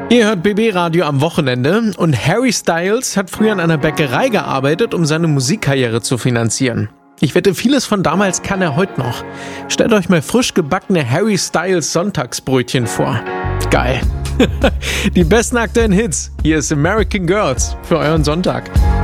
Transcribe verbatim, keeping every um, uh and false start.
Ihr hört B B Radio am Wochenende und Harry Styles hat früher in einer Bäckerei gearbeitet, um seine Musikkarriere zu finanzieren. Ich wette, vieles von damals kann er heute noch. Stellt euch mal frisch gebackene Harry Styles Sonntagsbrötchen vor. Geil. Die besten aktuellen Hits. Hier ist American Girls für euren Sonntag.